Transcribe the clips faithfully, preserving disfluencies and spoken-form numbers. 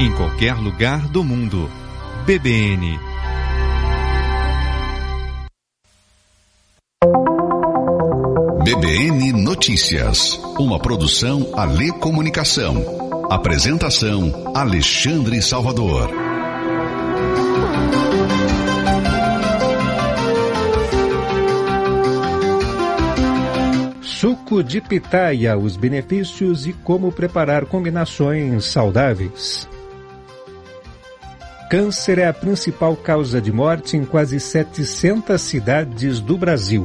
em qualquer lugar do mundo. B B N. B B N Notícias, uma produção Alê Comunicação. Apresentação Alexandre Salvador. Suco de pitaia, os benefícios e como preparar combinações saudáveis. Câncer é a principal causa de morte em quase setecentas cidades do Brasil.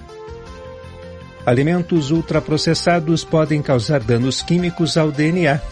Alimentos ultraprocessados podem causar danos químicos ao D N A.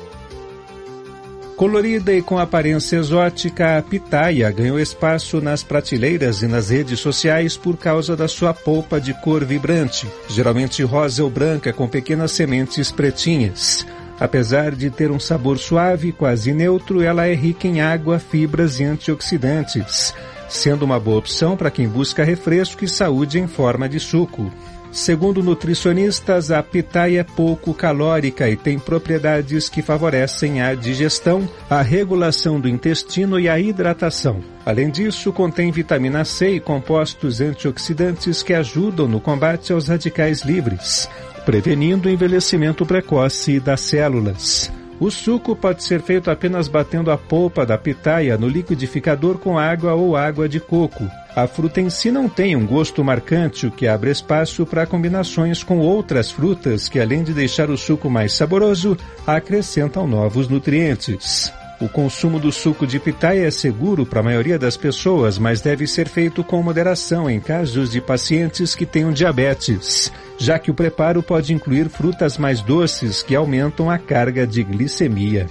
Colorida e com aparência exótica, a pitaia ganhou espaço nas prateleiras e nas redes sociais por causa da sua polpa de cor vibrante, geralmente rosa ou branca com pequenas sementes pretinhas. Apesar de ter um sabor suave, quase neutro, ela é rica em água, fibras e antioxidantes, sendo uma boa opção para quem busca refresco e saúde em forma de suco. Segundo nutricionistas, a pitaia é pouco calórica e tem propriedades que favorecem a digestão, a regulação do intestino e a hidratação. Além disso, contém vitamina C e compostos antioxidantes que ajudam no combate aos radicais livres, prevenindo o envelhecimento precoce das células. O suco pode ser feito apenas batendo a polpa da pitaia no liquidificador com água ou água de coco. A fruta em si não tem um gosto marcante, o que abre espaço para combinações com outras frutas que, além de deixar o suco mais saboroso, acrescentam novos nutrientes. O consumo do suco de pitaia é seguro para a maioria das pessoas, mas deve ser feito com moderação em casos de pacientes que tenham diabetes, já que o preparo pode incluir frutas mais doces que aumentam a carga de glicemia.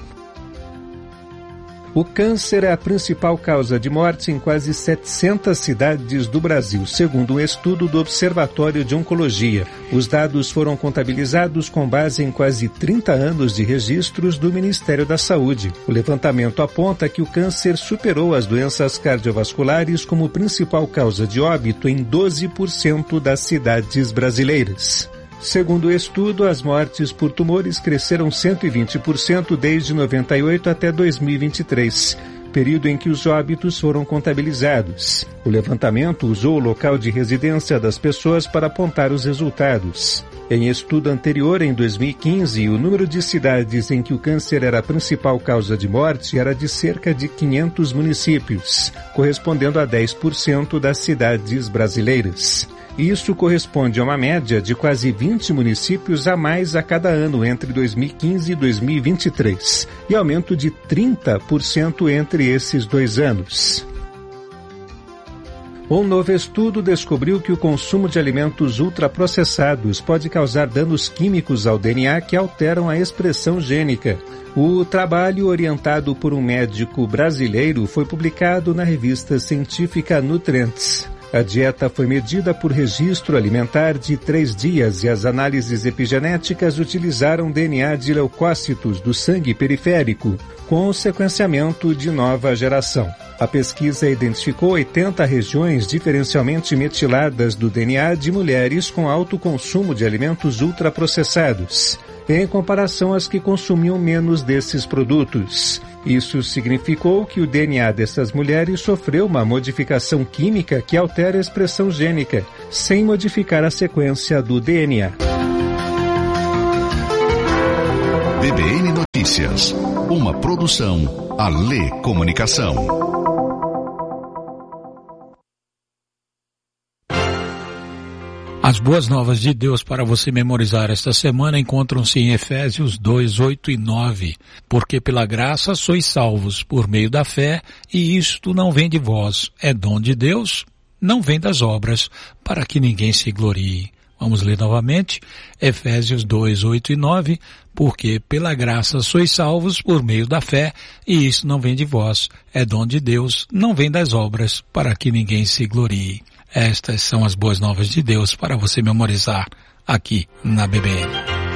O câncer é a principal causa de morte em quase setecentas cidades do Brasil, segundo um estudo do Observatório de Oncologia. Os dados foram contabilizados com base em quase trinta anos de registros do Ministério da Saúde. O levantamento aponta que o câncer superou as doenças cardiovasculares como principal causa de óbito em doze por cento das cidades brasileiras. Segundo o estudo, as mortes por tumores cresceram cento e vinte por cento desde noventa e oito até dois mil e vinte e três, período em que os óbitos foram contabilizados. O levantamento usou o local de residência das pessoas para apontar os resultados. Em estudo anterior, em dois mil e quinze, o número de cidades em que o câncer era a principal causa de morte era de cerca de quinhentos municípios, correspondendo a dez por cento das cidades brasileiras. Isso corresponde a uma média de quase vinte municípios a mais a cada ano entre dois mil e quinze e dois mil e vinte e três, e aumento de trinta por cento entre esses dois anos. Um novo estudo descobriu que o consumo de alimentos ultraprocessados pode causar danos químicos ao D N A que alteram a expressão gênica. O trabalho, orientado por um médico brasileiro, foi publicado na revista científica Nutrients. A dieta foi medida por registro alimentar de três dias e as análises epigenéticas utilizaram D N A de leucócitos do sangue periférico, com sequenciamento de nova geração. A pesquisa identificou oitenta regiões diferencialmente metiladas do D N A de mulheres com alto consumo de alimentos ultraprocessados, em comparação às que consumiam menos desses produtos. Isso significou que o D N A dessas mulheres sofreu uma modificação química que altera a expressão gênica, sem modificar a sequência do D N A. B B N Notícias, uma produção Alê Comunicação. As boas novas de Deus para você memorizar esta semana encontram-se em Efésios dois, oito e nove. Porque pela graça sois salvos por meio da fé, e isto não vem de vós, é dom de Deus, não vem das obras, para que ninguém se glorie. Vamos ler novamente, Efésios dois, oito e nove. Porque pela graça sois salvos por meio da fé, e isso não vem de vós, é dom de Deus, não vem das obras, para que ninguém se glorie. Estas são as boas novas de Deus para você memorizar aqui na B B N.